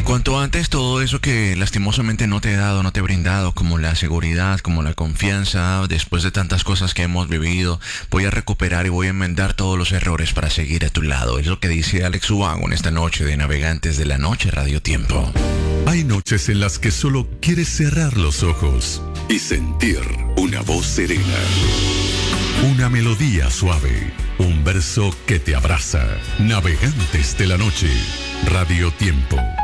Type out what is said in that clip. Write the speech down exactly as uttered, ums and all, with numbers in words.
Cuanto antes todo eso que lastimosamente no te he dado, no te he brindado, como la seguridad, como la confianza, después de tantas cosas que hemos vivido, voy a recuperar y voy a enmendar todos los errores para seguir a tu lado. Es lo que dice Alex Ubago en esta noche de Navegantes de la Noche Radio Tiempo. Hay noches en las que solo quieres cerrar los ojos y sentir una voz serena, una melodía suave, un verso que te abraza. Navegantes de la Noche Radio Tiempo.